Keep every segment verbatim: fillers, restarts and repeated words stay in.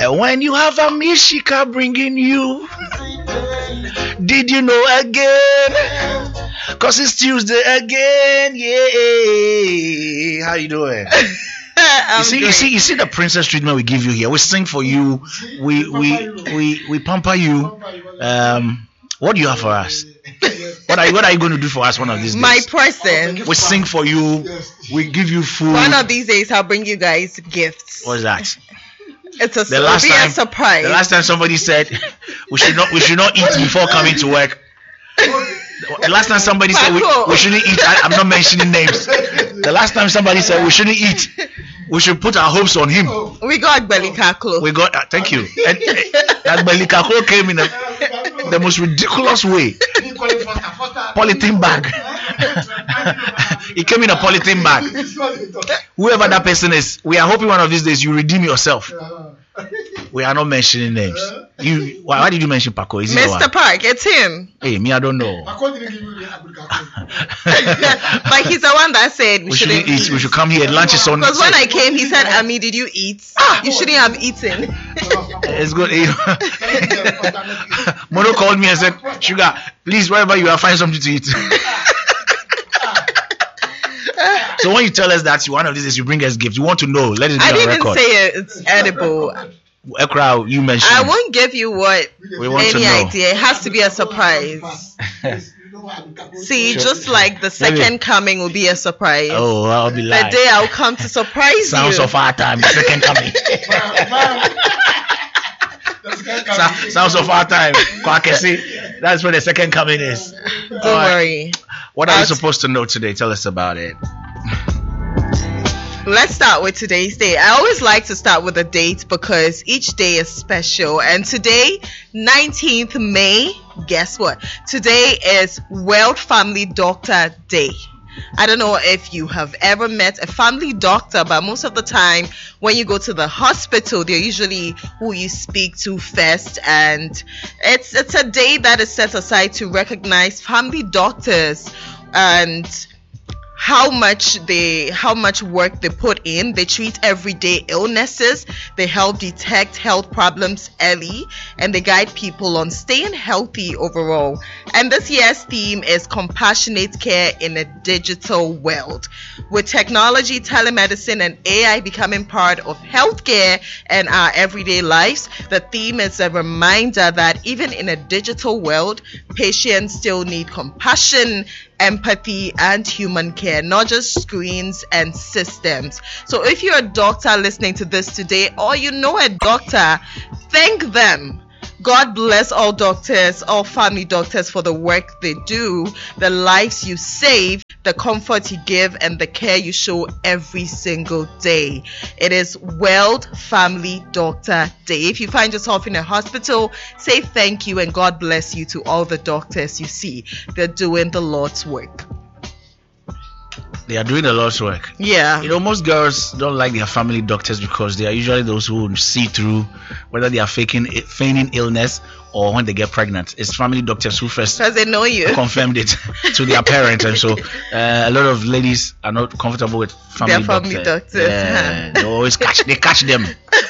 And when you have a Mishika bringing you, did you know again? Cause it's Tuesday again, yeah. How you doing? you see, you see, you see the princess treatment we give you here. We sing for you. We we we we pamper you. Um, what do you have for us? What are you, what are you going to do for us one of these days? My present. We sing for you. We give you food. One of these days, I'll bring you guys gifts. What's that? It's a, the last it'll be time, a surprise. The last time somebody said we should not we should not eat before coming to work. The last time somebody said we, we shouldn't eat. I, I'm not mentioning names. The last time somebody said we shouldn't eat, we should put our hopes on him. We got Belikaklo. We got. Uh, thank you. And, that Belikaklo came in a, the most ridiculous way. Polythene bag. He came in a polythene bag. Whoever that person is, we are hoping one of these days you redeem yourself. We are not mentioning names. You why, why did you mention Paco? Is Mister Park, it's him. Hey, me, I don't know. But he's the one that said we, we shouldn't, shouldn't eat. We should come here. Lunch is on. Because when I came, he said, Ami, did you eat? Ah, you shouldn't have eaten. It's good. Mono called me and said, Sugar, please, wherever you are, find something to eat. So when you tell us that you one of these days you bring us gifts, you want to know. Let it be I on didn't record. say it, it's edible. Ekra, you mentioned. I won't give you what we want any to know. idea. It has to be a surprise. See, sure. Just like the second Maybe. coming will be a surprise. Oh, I'll be lying. The day I'll come to surprise Sounds you. Sounds of our time. The second coming. so, sounds of our time. That's where the second coming is. Don't right. worry. What are I'll you supposed to know today? Tell us about it. Let's start with today's day. I always like to start with a date because each day is special. And today, nineteenth of May, guess what? Today is World Family Doctor Day. I don't know if you have ever met a family doctor, but most of the time when you go to the hospital, they're usually who you speak to first. And it's it's a day that is set aside to recognize family doctors and how much they how much work they put in. They treat everyday illnesses, they help detect health problems early, and they guide people on staying healthy overall. And this year's theme is compassionate care in a digital world. With technology, telemedicine, and A I becoming part of healthcare and our everyday lives, the theme is a reminder that even in a digital world, patients still need compassion, empathy, and human care, not just screens and systems. So if you're a doctor listening to this today, or you know a doctor, thank them. God bless all doctors, all family doctors, for the work they do, the lives you save, the comfort you give, and the care you show every single day. It is World Family Doctor Day. If you find yourself in a hospital, say thank you and God bless you to all the doctors you see. They're doing the Lord's work. They are doing the Lord's work. Yeah. You know, most girls don't like their family doctors because they are usually those who see through whether they are faking feigning illness or when they get pregnant. It's family doctors who first because they know you confirmed it to their parents, and so uh, a lot of ladies are not comfortable with family, their family doctor. doctors. Yeah, they always catch they catch them.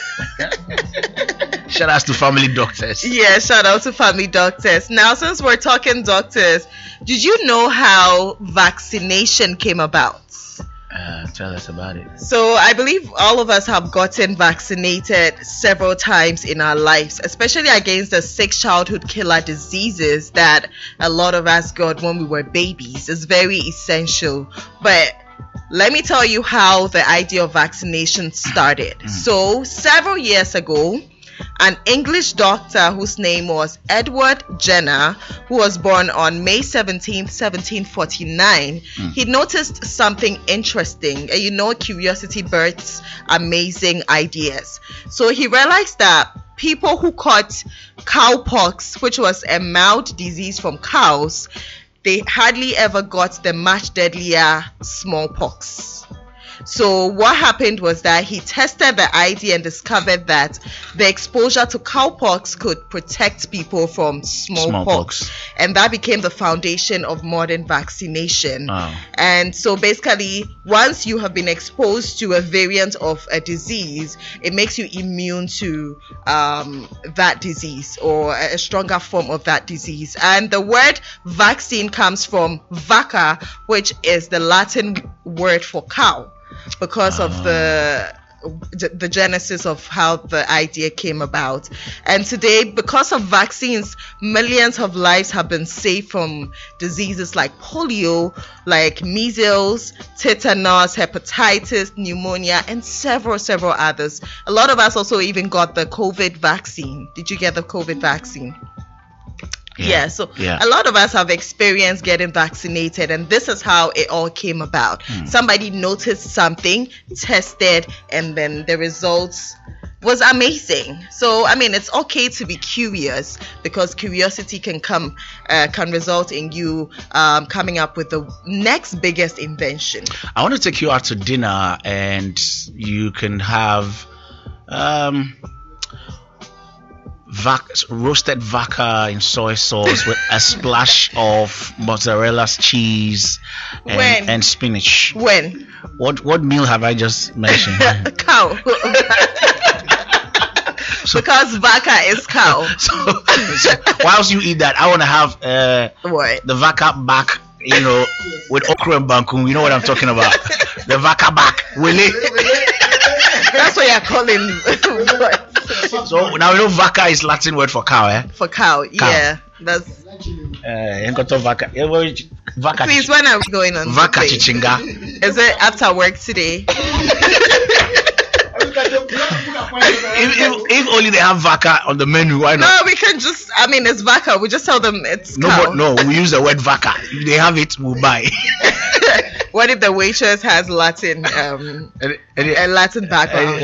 Shout out to family doctors. Yeah, shout out to family doctors. Now, since we're talking doctors, did you know how vaccination came about? Uh, tell us about it. So I believe all of us have gotten vaccinated several times in our lives, especially against the six childhood killer diseases that a lot of us got when we were babies. It's very essential. But let me tell you how the idea of vaccination started. Mm. So several years ago, an English doctor whose name was Edward Jenner, who was born on May seventeenth, seventeen forty-nine, mm. he noticed something interesting. And you know, curiosity births amazing ideas. So he realized that people who caught cowpox, which was a mild disease from cows, they hardly ever got the much deadlier smallpox. So what happened was that he tested the idea and discovered that the exposure to cowpox could protect people from smallpox, Smallpox. and that became the foundation of modern vaccination. Oh. And so basically, once you have been exposed to a variant of a disease, it makes you immune to um, that disease, or a stronger form of that disease. And the word vaccine comes from vacca, which is the Latin word for cow, because of the the genesis of how the idea came about. And today, because of vaccines, millions of lives have been saved from diseases like polio, like measles, tetanus, hepatitis, pneumonia, and several several others. A lot of us also even got the COVID vaccine. Did you get the COVID vaccine? Yeah. yeah, so yeah. a lot of us have experienced getting vaccinated, and this is how it all came about. Hmm. Somebody noticed something, tested, and then the results was amazing. So I mean, it's okay to be curious, because curiosity can come uh, can result in you um, coming up with the next biggest invention. I want to take you out to dinner, and you can have um Vac- roasted vacca in soy sauce with a splash of mozzarella cheese and, when? and spinach. When? What what meal have I just mentioned? Cow. So, because vacca is cow. So, so whilst you eat that, I want to have uh, what? the vacca back, you know, with okra and bankum. You know what I'm talking about? The vacca back. Will it? That's what you're calling. So now we know vacca is Latin word for cow, eh? For cow, cow. Yeah. That's. Uh, vacca. Vacca. Please, when are we going on? Vacca chichinga. Is it after work today? if, if, if only they have vacca on the menu, why not? No, we can just. I mean, it's vacca. We just tell them it's no, cow. But no, we use the word vacca. If they have it, we'll buy. What if the waitress has Latin, um, a Latin background?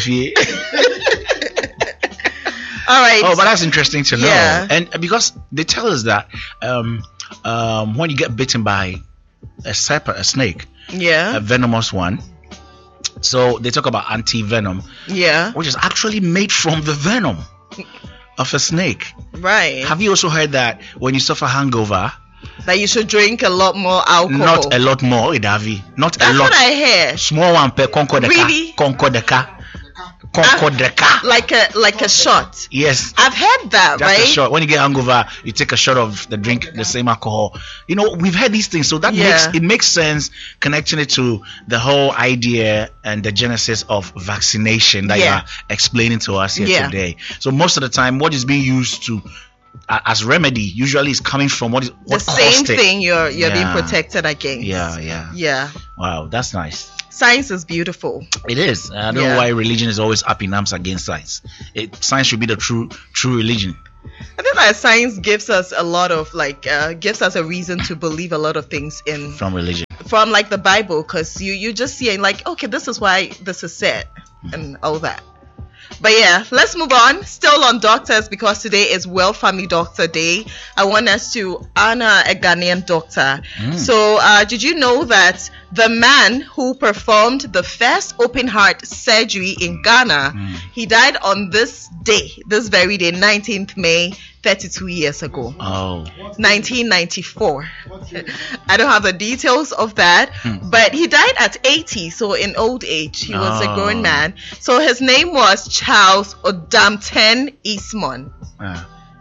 All right. Oh, but that's interesting to know. Yeah. And because they tell us that um, um, when you get bitten by a serpent, a snake, yeah, a venomous one, so they talk about anti-venom, yeah, which is actually made from the venom of a snake. Right. Have you also heard that when you suffer hangover, that you should drink a lot more alcohol? Not a lot more, Idavi. Not That's a lot. That's what I hear. Small one per Concordeka. Really? Concordeka. Concordeka. Like a like a shot. Yes. I've heard that, Just right? a shot. When you get hangover, you take a shot of the drink, the same alcohol. You know, we've heard these things, so that yeah. makes it makes sense connecting it to the whole idea and the genesis of vaccination that yeah. you are explaining to us here yeah. today. So most of the time, what is being used to Uh, as remedy usually is coming from what is what the same caused it. thing you're you're yeah. being protected against. Yeah, yeah, yeah. Wow, that's nice. Science is beautiful. It is. I don't yeah. know why religion is always up in arms against science. It, science should be the true true religion. I think that science gives us a lot of like uh, gives us a reason to believe a lot of things in from religion, from like the Bible, because you you just see like, okay, this is why this is said mm-hmm. and all that. But yeah, let's move on. Still on doctors, because today is World Family Doctor Day. I want us to honor a Ghanaian doctor. Mm. So uh, did you know that the man who performed the first open heart surgery in Ghana, mm. he died on this day, this very day, nineteenth May, thirty-two years ago. Oh. nineteen ninety-four. I don't have the details of that, hmm. but he died at eighty, so in old age. He was oh. a grown man. So his name was Charles Odamten Eastmon. Uh.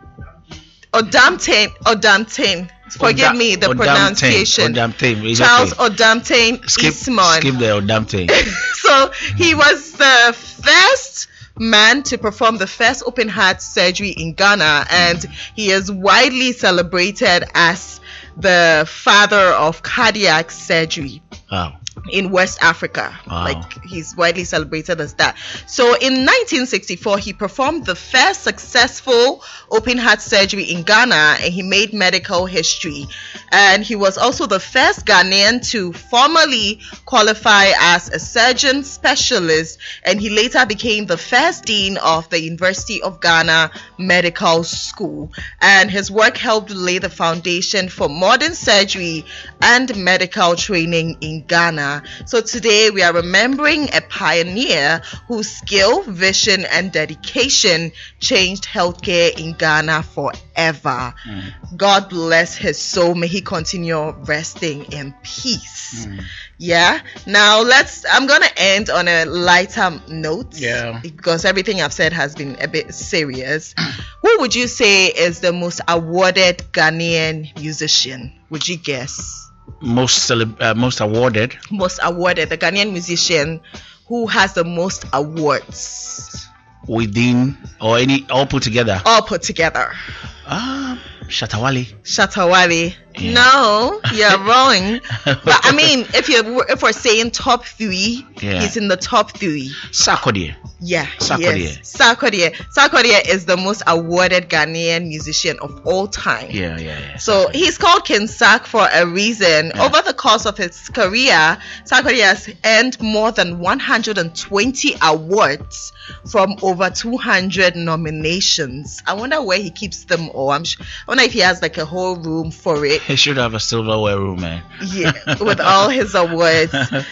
Odamten, Odamten. Forgive Odam- me the Odamten. pronunciation. Odamten. Charles okay. Odamten skip, Eastmon. Skip the Odamten. So he was the first man to perform the first open heart surgery in Ghana, and he is widely celebrated as the father of cardiac surgery. Wow. In West Africa. Wow. Like, he's widely celebrated as that. So in nineteen sixty-four, he performed the first successful open heart surgery in Ghana, and he made medical history. And he was also the first Ghanaian to formally qualify as a surgeon specialist, and he later became the first dean of the University of Ghana Medical School. And his work helped lay the foundation for modern surgery and medical training in Ghana. Ghana. So today we are remembering a pioneer whose skill, vision, and dedication changed healthcare in Ghana forever. Mm. God bless his soul. May he continue resting in peace. Mm. Yeah. Now let's. I'm gonna end on a lighter note. Yeah. Because everything I've said has been a bit serious. Who would you say is the most awarded Ghanaian musician? Would you guess? Most celeb- uh, most awarded. Most awarded. The Ghanaian musician who has the most awards. Within or any all put together. All put together. Ah. Shatta Wale. Shatta Wale. Yeah. No, you're wrong. But I mean, if you if we're saying top three, yeah. he's in the top three. Sarkodie. Yeah. Sarkodie. Yes. Sarkodie. Sarkodie is the most awarded Ghanaian musician of all time. Yeah, yeah, yeah. So he's called King Sark for a reason. Yeah. Over the course of his career, Sarkodie has earned more than one hundred twenty awards from over two hundred nominations. I wonder where he keeps them all. I'm sure, I wonder if he has like a whole room for it. He should have a silverware room, man. Yeah, with all his awards.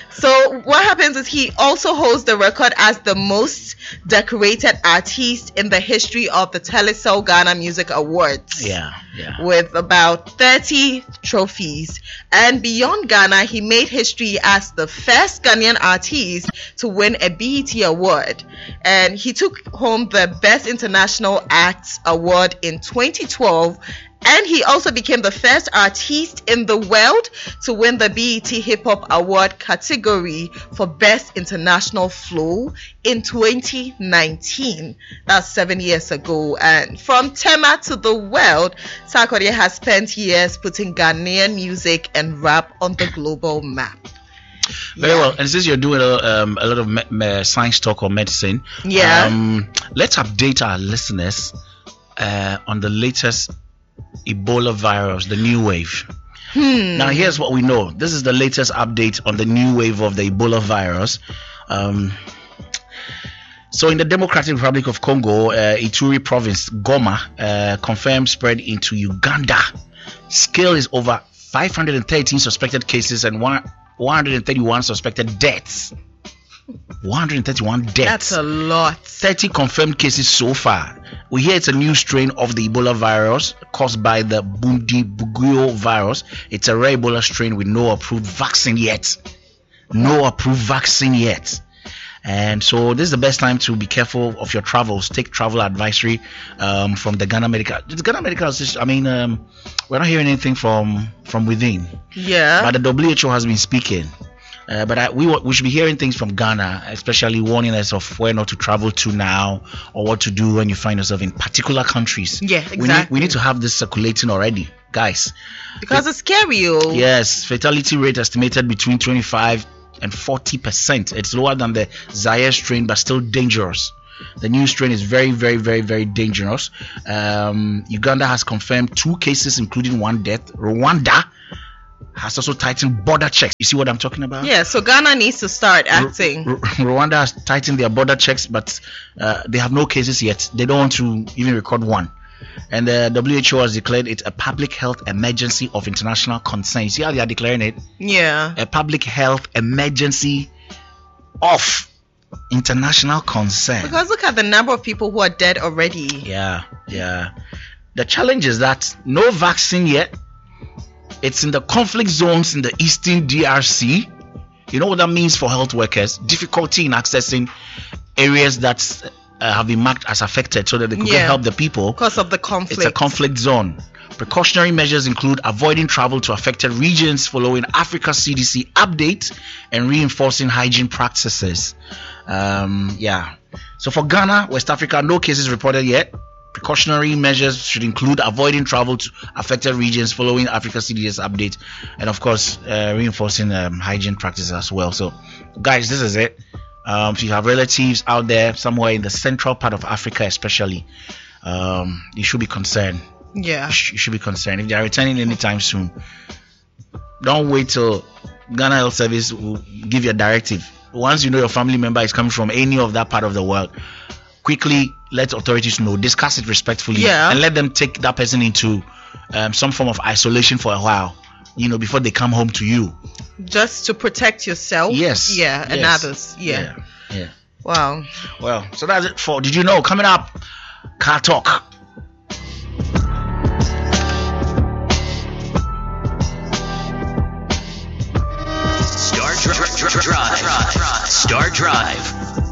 So what happens is he also holds the record as the most decorated artist in the history of the Telecel Ghana Music Awards. Yeah, yeah. With about thirty trophies. And beyond Ghana, he made history as the first Ghanaian artist to win a B E T award. And he took home the Best International Act award in twenty twelve. And he also became the first artist in the world to win the B E T Hip Hop Award category for Best International Flow in twenty nineteen. That's seven years ago. And from Tema to the world, Sarkodie has spent years putting Ghanaian music and rap on the global map. Very yeah. well. And since you're doing a, um, a lot of me- me- science talk or medicine, yeah, um, let's update our listeners uh, on the latest Ebola virus, the new wave. Hmm. Now, here's what we know. This is the latest update on the new wave of the Ebola virus. Um, so, in the Democratic Republic of Congo, uh, Ituri province, Goma, uh, confirmed spread into Uganda. Scale is over five hundred thirteen suspected cases and one hundred thirty-one suspected deaths. one hundred thirty-one deaths. That's a lot. thirty confirmed cases so far. We hear it's a new strain of the Ebola virus caused by the Bundibugyo virus. It's a rare Ebola strain with no approved vaccine yet. No approved vaccine yet. And so this is the best time to be careful of your travels. Take travel advisory um, from the Ghana Medical. The Ghana Medical Association, I mean, um, we're not hearing anything from, from within. Yeah. But the W H O has been speaking. Uh, but I, we we should be hearing things from Ghana, especially warning us of where not to travel to now or what to do when you find yourself in particular countries. Yeah, exactly. We need, we need to have this circulating already, guys. Because Fa- it's scary. Oh. Yes, fatality rate estimated between twenty-five and forty percent. It's lower than the Zaire strain, but still dangerous. The new strain is very, very, very, very dangerous. Um, Uganda has confirmed two cases, including one death. Rwanda has also tightened border checks. You see what I'm talking about? Yeah, so Ghana needs to start acting. R- R- Rwanda has tightened their border checks, but uh, they have no cases yet. They don't want to even record one. And the W H O has declared it a public health emergency of international concern. You see how they are declaring it? Yeah. A public health emergency of international concern. Because look at the number of people who are dead already. Yeah, yeah. The challenge is that no vaccine yet. It's in the conflict zones in the eastern D R C. You know what that means for health workers? Difficulty in accessing areas that uh, have been marked as affected so that they could yeah. help the people. Because of the conflict. It's a conflict zone. Precautionary measures include avoiding travel to affected regions, following Africa C D C update, and reinforcing hygiene practices. Um, yeah. So for Ghana, West Africa, no cases reported yet. Precautionary measures should include avoiding travel to affected regions following Africa C D C update, and of course uh, reinforcing um, hygiene practices as well. So guys, this is it. Um, if you have relatives out there somewhere in the central part of Africa especially, um, you should be concerned. Yeah, you, sh- you should be concerned. If they are returning anytime soon, don't wait till Ghana Health Service will give you a directive. Once you know your family member is coming from any of that part of the world, quickly let authorities know, discuss it respectfully, yeah. and let them take that person into um, some form of isolation for a while you know, before they come home to you. Just to protect yourself. Yes. Yeah, and yes. others. Yeah. yeah. Yeah. Wow. Well, so that's it for Did You Know? Coming up, Car Talk. Star Drive. Drive. Star Drive.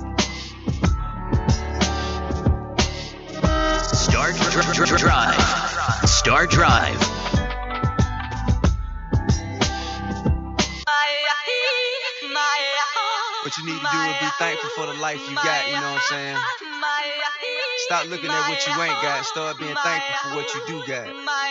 Star Drive. Star Drive. What you need to do is be thankful for the life you got, you know what I'm saying? Stop looking at what you ain't got. Start being thankful for what you do got.